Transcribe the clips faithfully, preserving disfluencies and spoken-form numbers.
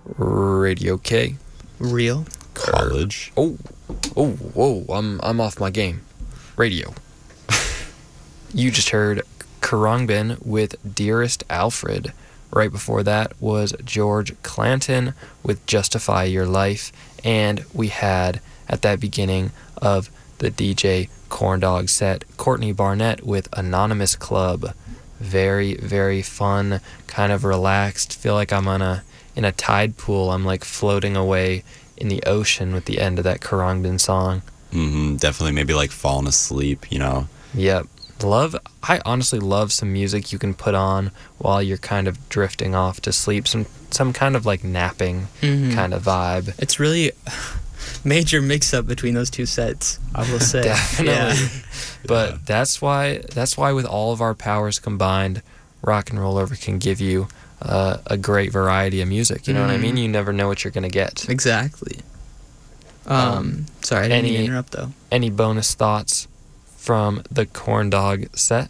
Radio K. Real. College. Oh, oh, whoa! I'm I'm off my game. Radio. You just heard Khruangbin with Dearest Alfred. Right before that was George Clanton with Justify Your Life, and we had at that beginning of the D J Corndog set Courtney Barnett with Anonymous Club. Very, very fun, kind of relaxed. Feel like I'm on a in a tide pool. I'm like floating away in the ocean with the end of that Khruangbin song. Mm-hmm. Definitely, maybe like falling asleep. You know. Yep. Love. I honestly love some music you can put on while you're kind of drifting off to sleep. Some some kind of like napping Mhm. kind of vibe. It's really major mix-up between those two sets, I will say. Definitely. Yeah. But Yeah. that's why that's why with all of our powers combined, Rock and Roll Over can give you uh, a great variety of music. You know what I Mhm. mean? You never know what you're gonna get. Exactly. Um, Um, sorry, I didn't mean to any- interrupt though. Any bonus thoughts from the Corn Dog set?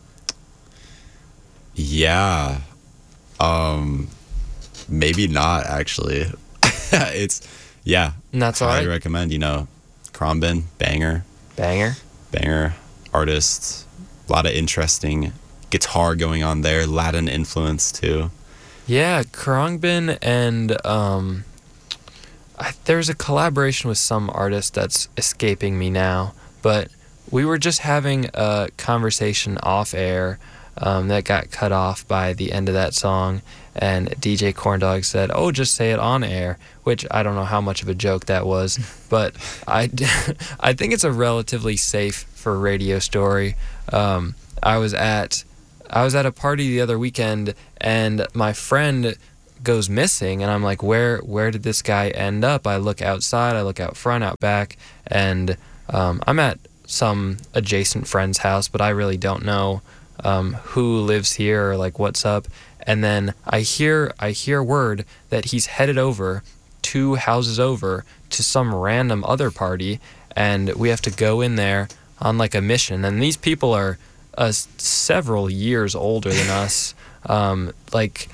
Yeah. Um. Maybe not actually. It's yeah. And that's all Highly right. recommend. You know, Khruangbin, banger, Banger. banger artist. A lot of interesting guitar going on there. Latin influence too. Yeah, Khruangbin and um, I, there's a collaboration with some artist that's escaping me now, but we were just having a conversation off air um, that got cut off by the end of that song, and D J Corndog said, "Oh, just say it on air," which I don't know how much of a joke that was, but I, I think it's a relatively safe for radio story. Um, I was at I was at a party the other weekend, and my friend goes missing, and I'm like, where where did this guy end up? I look outside, I look out front, out back, and um, I'm at some adjacent friend's house, but I really don't know um, who lives here or like what's up. And then I hear I hear word that he's headed over two houses over to some random other party, and we have to go in there on like a mission. And these people are uh, s- several years older than us. Um, like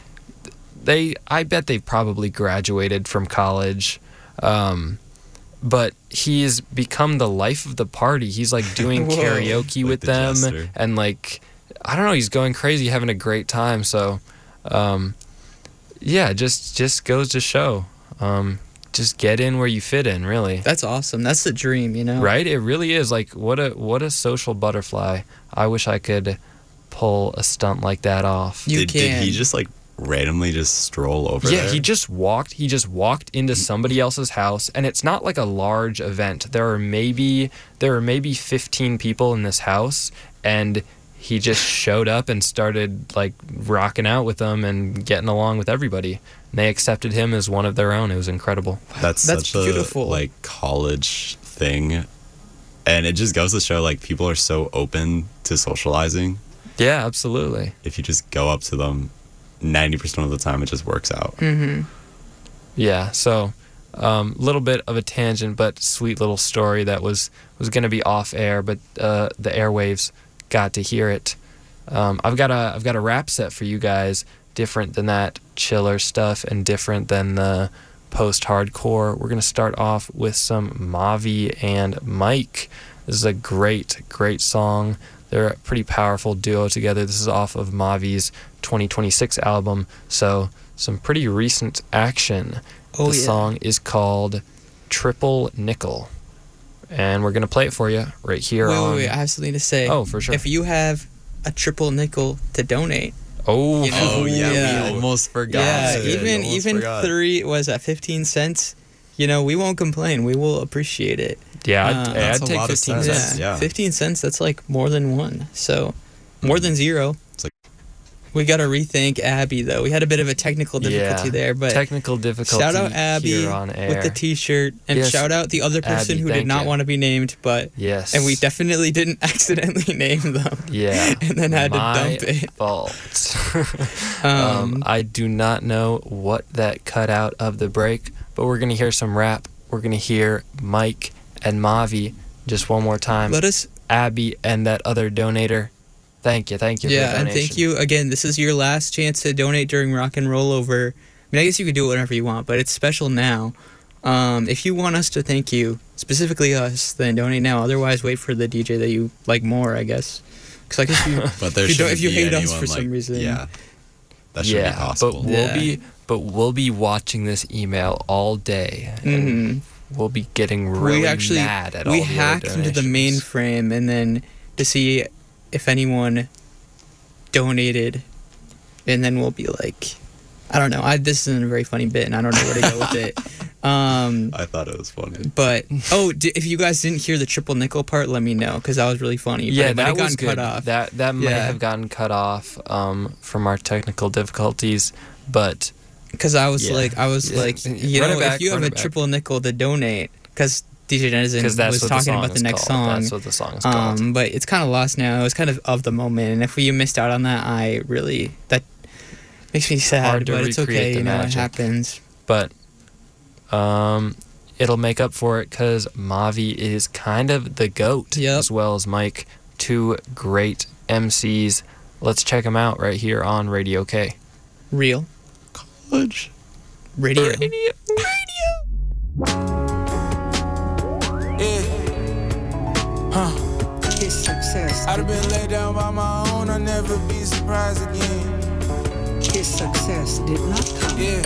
they, I bet they probably graduated from college. Um, but he's become the life of the party. He's like doing Whoa. karaoke Like with the them, jester. and like I don't know, he's going crazy, having a great time. So, um, yeah, just just goes to show, um, just get in where you fit in, really. That's awesome. That's the dream, you know? Right? It really is. Like what a what a social butterfly. I wish I could pull a stunt like that off. You did, did he can. just like randomly just stroll over Yeah, there? he just walked. He just walked into somebody else's house, and it's not like a large event. There are maybe there are maybe fifteen people in this house, and he just showed up and started like rocking out with them and getting along with everybody. And they accepted him as one of their own. It was incredible. That's, That's such beautiful. a like college thing, and it just goes to show like people are so open to socializing. Yeah, absolutely. If you just go up to them, ninety percent of the time it just works out. Mm-hmm. Yeah, so a um, little bit of a tangent, but sweet little story that was, was going to be off air, but uh, the airwaves got to hear it. Um, I've got a I've got a rap set for you guys, different than that chiller stuff and different than the post-hardcore. We're going to start off with some Mavi and Mike. This is a great, great song. They're a pretty powerful duo together. This is off of Mavi's twenty twenty-six album, so some pretty recent action. Oh, the yeah. song is called Triple Nickel, and we're going to play it for you right here Wait, on... wait, wait. I have something to say. Oh, for sure. If you have a triple nickel to donate, Oh, You know, Oh yeah, yeah. we almost forgot. yeah, We even almost even forgot. three was that fifteen cents. You know, we won't complain. We will appreciate it. yeah, Uh, I'd, hey, That's I'd a take lot of fifteen cents. cents. Yeah. fifteen cents. That's like more than one. So more than zero. It's like- we got to rethink Abby though. We had a bit of a technical difficulty Yeah, there, but Technical difficulty shout out Abby here on air. with the T-shirt, and Yes, shout out the other person Abby, who did thank not you. want to be named, but Yes. and we definitely didn't accidentally name them. Yeah. and then had to My dump it. fault. Um, um, I do not know what that cut out of the break, but we're going to hear some rap. We're going to hear Mike and Mavi just one more time. Let us Abby and that other donator. Thank you. Thank you for yeah, the and donation. thank you again. This is your last chance to donate during Rock and Roll Over. mean, I guess you could do it whenever you want, but it's special now. Um, if you want us to thank you, specifically us, then donate now. Otherwise, wait for the D J that you like more, I guess. Because I guess you, But there if you, don't, shouldn't if you be hate us anyone, for some like- reason. Yeah, that should yeah, be possible. but we'll Yeah. be but we'll be watching this email all day. Mhm. And we'll be getting really we actually mad at all we the other hacked into the donations. mainframe and then to see if anyone donated, and then we'll be like, I don't know. I this isn't a very funny bit, and I don't know where to go with it. Um, I thought it was funny. but oh, d- if you guys didn't hear the triple nickel part, let me know because that was really funny. But Yeah, it might that have was gotten good. cut off. That that might Yeah. have gotten cut off um, from our technical difficulties, but Because I was Yeah. like, I was Yeah. like, you Run know, it back, if you have run a it back. triple nickel to donate, because D J Denizen because that's was what talking the song about the is next called. song. That's what the song is called. Um, but it's kind of lost now. It was kind of of the moment, and if you missed out on that, I really that makes me sad. Hard to But it's recreate okay, the you know, magic. it happens. But um, it'll make up for it because Mavi is kind of the GOAT, Yep. as well as Mike, two great M Cs. Let's check them out right here on Radio K. Real College. radio. Yeah. Huh. His success, I'd have been laid down by my own, I'll never be surprised again. his success did not come Yeah.